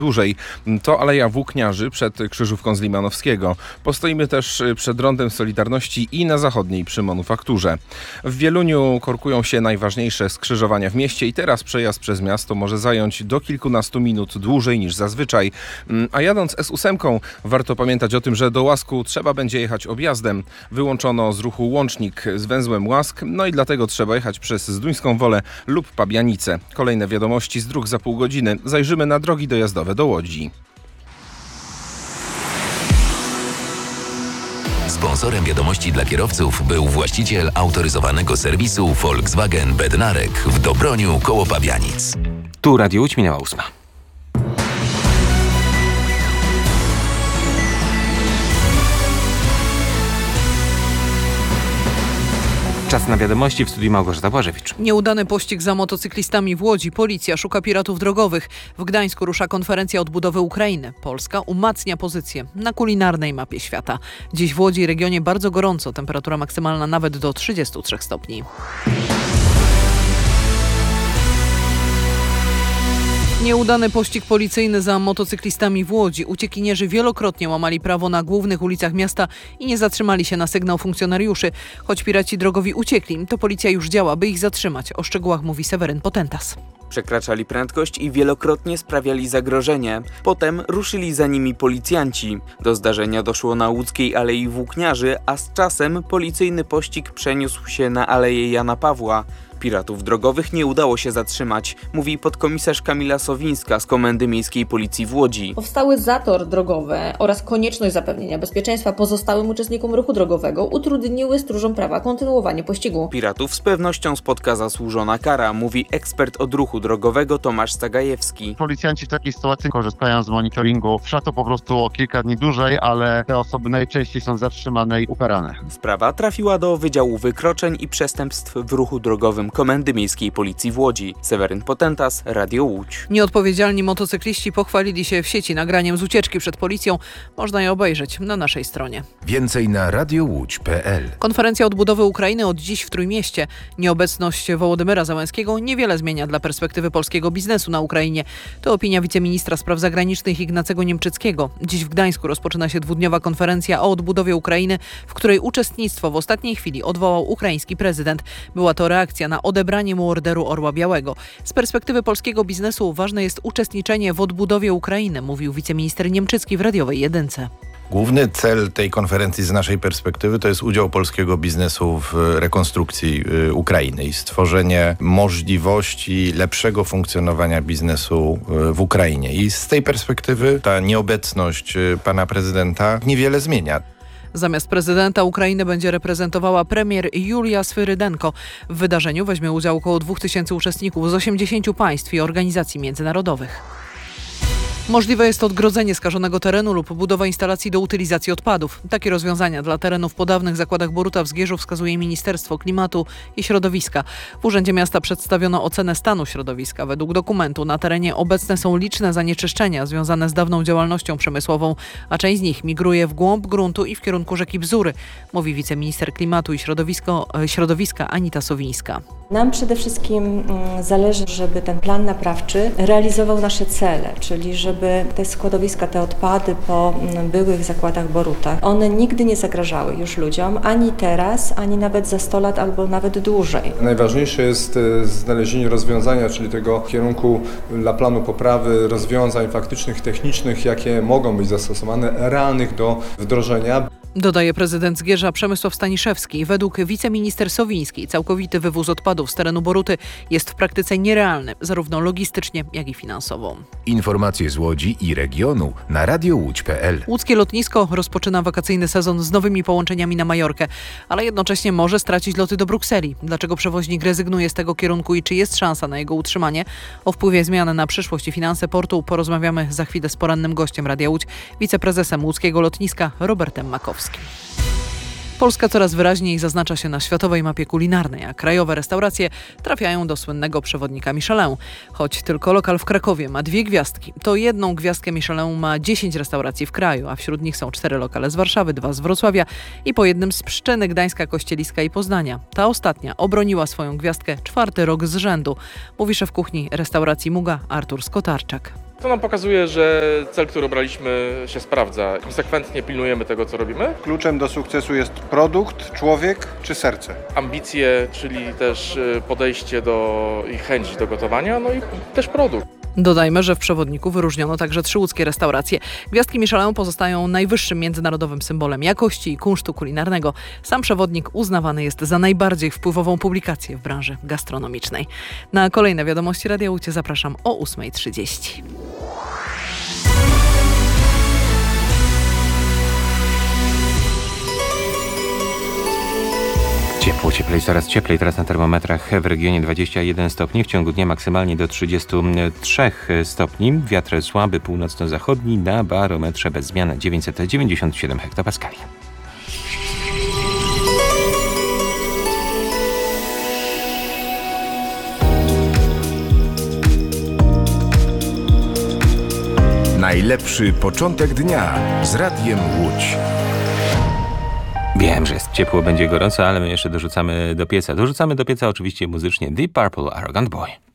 dłużej. To Aleja Włókniarzy przed Krzyżówką z Limanowskiego. Postoimy też przed Rondem Solidarności i na Zachodniej przy Manufakturze. W Wieluniu korkują się najważniejsze skrzyżowania w mieście i teraz przejazd przez miasto może zająć do kilkunastu minut dłużej niż zazwyczaj. A jadąc S8 warto pamiętać o tym, że do Łasku trzeba będzie jechać objazdem. Wyłączono z ruchu łącznik z węzłem Łask, no i dlatego trzeba jechać przez Zduńską Wolę lub Pabianice. Kolejne wiadomości z dróg za pół godziny. Zajrzymy na drogi dojazdowe do Łodzi. Sponsorem wiadomości dla kierowców był właściciel autoryzowanego serwisu Volkswagen Bednarek w Dobroniu koło Pabianic. Tu Radio Łódź, minęła 8. Czas na wiadomości, w studiu Małgorzata Błażewicz. Nieudany pościg za motocyklistami w Łodzi. Policja szuka piratów drogowych. W Gdańsku rusza konferencja odbudowy Ukrainy. Polska umacnia pozycję na kulinarnej mapie świata. Dziś w Łodzi i regionie bardzo gorąco. Temperatura maksymalna nawet do 33 stopni. Nieudany pościg policyjny za motocyklistami w Łodzi. Uciekinierzy wielokrotnie łamali prawo na głównych ulicach miasta i nie zatrzymali się na sygnał funkcjonariuszy. Choć piraci drogowi uciekli, to policja już działa, by ich zatrzymać. O szczegółach mówi Seweryn Potentas. Przekraczali prędkość i wielokrotnie sprawiali zagrożenie. Potem ruszyli za nimi policjanci. Do zdarzenia doszło na łódzkiej Alei Włókniarzy, a z czasem policyjny pościg przeniósł się na Aleję Jana Pawła. Piratów drogowych nie udało się zatrzymać, mówi podkomisarz Kamila Sowińska z Komendy Miejskiej Policji w Łodzi. Powstały zator drogowy oraz konieczność zapewnienia bezpieczeństwa pozostałym uczestnikom ruchu drogowego utrudniły stróżom prawa kontynuowanie pościgu. Piratów z pewnością spotka zasłużona kara, mówi ekspert od ruchu drogowego Tomasz Stagajewski. Policjanci w takiej sytuacji korzystają z monitoringu. Trwa to po prostu o kilka dni dłużej, ale te osoby najczęściej są zatrzymane i ukarane. Sprawa trafiła do Wydziału Wykroczeń i Przestępstw w ruchu drogowym Komendy Miejskiej Policji w Łodzi. Seweryn Potentas, Radio Łódź. Nieodpowiedzialni motocykliści pochwalili się w sieci nagraniem z ucieczki przed policją. Można je obejrzeć na naszej stronie. Więcej na radiowódź.pl. Konferencja odbudowy Ukrainy od dziś w Trójmieście. Nieobecność Wołodymyra Zełenskiego niewiele zmienia dla perspektywy polskiego biznesu na Ukrainie. To opinia wiceministra spraw zagranicznych Ignacego Niemczyckiego. Dziś w Gdańsku rozpoczyna się dwudniowa konferencja o odbudowie Ukrainy, w której uczestnictwo w ostatniej chwili odwołał ukraiński prezydent. Była to reakcja na odebranie mu Orderu Orła Białego. Z perspektywy polskiego biznesu ważne jest uczestniczenie w odbudowie Ukrainy, mówił wiceminister Niemczycki w radiowej Jedynce. Główny cel tej konferencji z naszej perspektywy to jest udział polskiego biznesu w rekonstrukcji Ukrainy i stworzenie możliwości lepszego funkcjonowania biznesu w Ukrainie. I z tej perspektywy ta nieobecność pana prezydenta niewiele zmienia. Zamiast prezydenta Ukrainy będzie reprezentowała premier Julia Swyrydenko. W wydarzeniu weźmie udział około 2000 uczestników z 80 państw i organizacji międzynarodowych. Możliwe jest odgrodzenie skażonego terenu lub budowa instalacji do utylizacji odpadów. Takie rozwiązania dla terenów po dawnych zakładach Boruta w Zgierzu wskazuje Ministerstwo Klimatu i Środowiska. W Urzędzie Miasta przedstawiono ocenę stanu środowiska. Według dokumentu na terenie obecne są liczne zanieczyszczenia związane z dawną działalnością przemysłową, a część z nich migruje w głąb gruntu i w kierunku rzeki Bzury, mówi wiceminister Klimatu i Środowiska Anita Sowińska. Nam przede wszystkim zależy, żeby ten plan naprawczy realizował nasze cele, czyli żeby te składowiska, te odpady po byłych zakładach Boruta, one nigdy nie zagrażały już ludziom, ani teraz, ani nawet za 100 lat, albo nawet dłużej. Najważniejsze jest znalezienie rozwiązania, czyli tego kierunku dla planu poprawy, rozwiązań faktycznych, technicznych, jakie mogą być zastosowane, realnych do wdrożenia. Dodaje prezydent Zgierza Przemysław Staniszewski. Według wiceminister Sowińskiej całkowity wywóz odpadów z terenu Boruty jest w praktyce nierealny, zarówno logistycznie, jak i finansowo. Informacje z Łodzi i regionu na radiowódź.pl. Łódzkie lotnisko rozpoczyna wakacyjny sezon z nowymi połączeniami na Majorkę, ale jednocześnie może stracić loty do Brukseli. Dlaczego przewoźnik rezygnuje z tego kierunku i czy jest szansa na jego utrzymanie? O wpływie zmian na przyszłość i finanse portu porozmawiamy za chwilę z porannym gościem Radia Łódź, wiceprezesem łódzkiego lotniska Robertem Makowskim. Polska coraz wyraźniej zaznacza się na światowej mapie kulinarnej, a krajowe restauracje trafiają do słynnego przewodnika Michelin. Choć tylko lokal w Krakowie ma 2 gwiazdki, to 1 gwiazdkę Michelin ma 10 restauracji w kraju, a wśród nich są 4 lokale z Warszawy, 2 z Wrocławia i po jednym z Pszczyny, Gdańska, Kościeliska i Poznania. Ta ostatnia obroniła swoją gwiazdkę 4. rok z rzędu, mówi szef kuchni restauracji Muga Artur Skotarczak. To nam pokazuje, że cel, który obraliśmy, się sprawdza. Konsekwentnie pilnujemy tego, co robimy. Kluczem do sukcesu jest produkt, człowiek czy serce? Ambicje, czyli też podejście i chęć do gotowania, no i też produkt. Dodajmy, że w przewodniku wyróżniono także 3 łódzkie restauracje. Gwiazdki Michelin pozostają najwyższym międzynarodowym symbolem jakości i kunsztu kulinarnego. Sam przewodnik uznawany jest za najbardziej wpływową publikację w branży gastronomicznej. Na kolejne wiadomości Radia Łódź zapraszam o 8:30. Ciepło, cieplej, coraz cieplej. Teraz na termometrach w regionie 21 stopni. W ciągu dnia maksymalnie do 33 stopni. Wiatr słaby, północno-zachodni. Na barometrze bez zmian 997 hektopaskali. Najlepszy początek dnia z Radiem Łódź. Wiem, że jest ciepło, będzie gorąco, ale my jeszcze dorzucamy do pieca. Dorzucamy do pieca oczywiście muzycznie Deep Purple, Arrogant Boy.